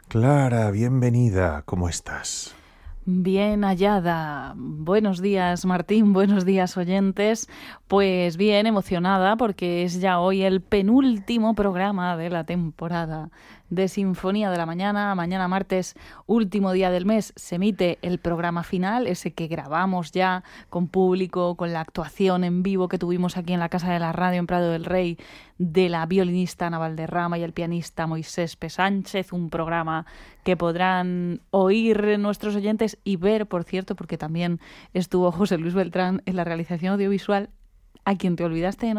Clara, bienvenida. ¿Cómo estás? Bien hallada. Buenos días, Martín. Buenos días, oyentes. Pues bien, emocionada porque es ya hoy el penúltimo programa de la temporada de Sinfonía de la Mañana. Mañana martes, último día del mes, se emite el programa final, ese que grabamos ya con público, con la actuación en vivo que tuvimos aquí en la Casa de la Radio en Prado del Rey de la violinista Ana Valderrama y el pianista Moisés P. Sánchez, un programa que podrán oír nuestros oyentes y ver, por cierto, porque también estuvo José Luis Beltrán en la realización audiovisual, a quien te olvidaste de